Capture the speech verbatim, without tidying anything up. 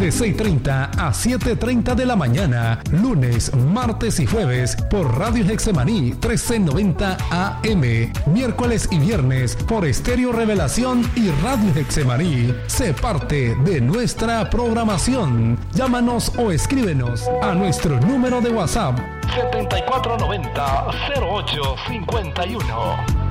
de seis y treinta a siete y treinta de la mañana, lunes, martes y jueves por Radio Hexemaní trece noventa A M, miércoles y viernes por Estéreo Revelación y Radio Hexemaní. Sé parte de nuestra programación. Llámanos o escríbenos a nuestro número de WhatsApp setenta y cuatro noventa cero ocho cincuenta y uno.